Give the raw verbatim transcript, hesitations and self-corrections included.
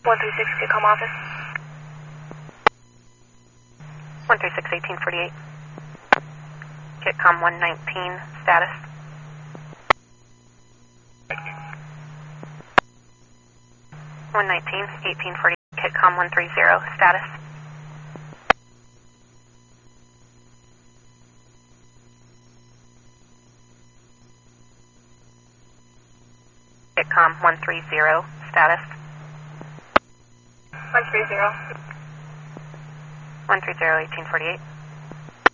one three six, Kitcom office. one three six, eighteen forty-eight. Kitcom one nineteen, status. one nineteen, eighteen forty, Kitcom one thirty, status. Kitcom one thirty, status. one three zero. one thirty, eighteen forty-eight.